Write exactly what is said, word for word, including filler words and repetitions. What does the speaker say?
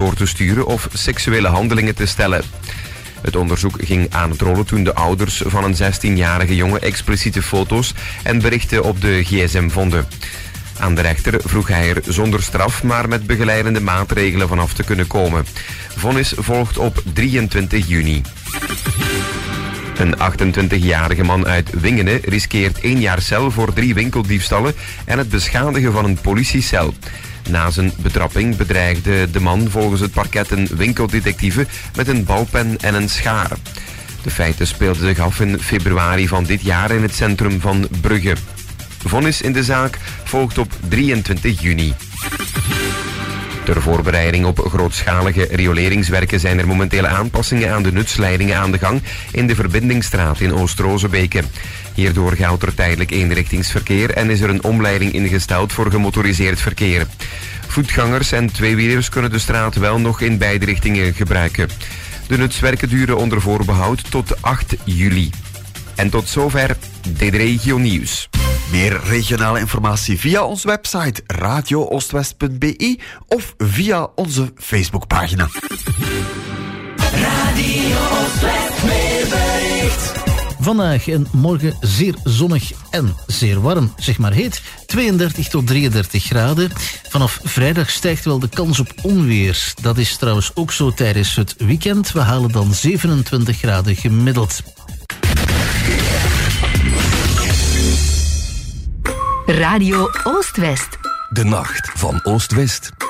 voor te sturen of seksuele handelingen te stellen. Het onderzoek ging aan het rollen toen de ouders van een zestienjarige jongen expliciete foto's en berichten op de gsm vonden. Aan de rechter vroeg hij er zonder straf, maar met begeleidende maatregelen vanaf te kunnen komen. Vonnis volgt op drieëntwintig juni. Een achtentwintigjarige man uit Wingene riskeert één jaar cel voor drie winkeldiefstallen en het beschadigen van een politiecel. Na zijn betrapping bedreigde de man volgens het parket een winkeldetectieve met een balpen en een schaar. De feiten speelden zich af in februari van dit jaar in het centrum van Brugge. Vonnis in de zaak volgt op drieëntwintig juni. Ter voorbereiding op grootschalige rioleringswerken zijn er momenteel aanpassingen aan de nutsleidingen aan de gang in de Verbindingsstraat in Oost-Rozebeke. Hierdoor geldt er tijdelijk eenrichtingsverkeer en is er een omleiding ingesteld voor gemotoriseerd verkeer. Voetgangers en tweewielers kunnen de straat wel nog in beide richtingen gebruiken. De nutswerken duren onder voorbehoud tot acht juli. En tot zover dit regio nieuws. Meer regionale informatie via onze website radio oostwest punt b e of via onze Facebookpagina. Radio Oostwest weerbericht. Vandaag en morgen zeer zonnig en zeer warm, zeg maar heet. tweeëndertig tot drieëndertig graden. Vanaf vrijdag stijgt wel de kans op onweer. Dat is trouwens ook zo tijdens het weekend. We halen dan zevenentwintig graden gemiddeld. Radio Oost-West. De nacht van Oost-West.